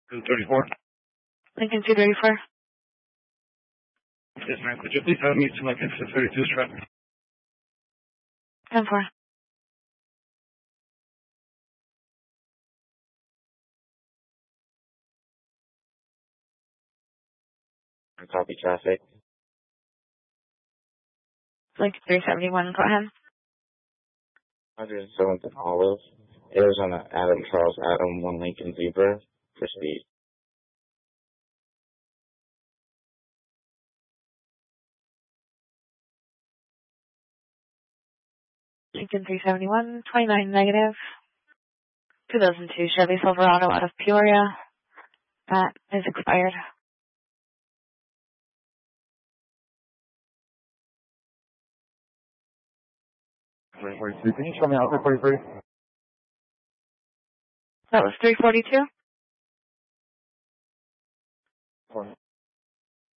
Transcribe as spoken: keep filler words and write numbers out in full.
two thirty-four. Lincoln two thirty-four. Yes, ma'am. Could you please have me to my exit thirty-two strap? ten four. Copy traffic. Lincoln three seventy-one, go ahead. one hundred seventh and Olive. Arizona Adam Charles Adam, one Lincoln Zebra. Proceed. Lincoln three seventy-one, twenty-nine negative. two thousand two Chevy Silverado out of Peoria. That is expired. three forty-three. Can you show me out for forty-three? That was three forty-two. Four.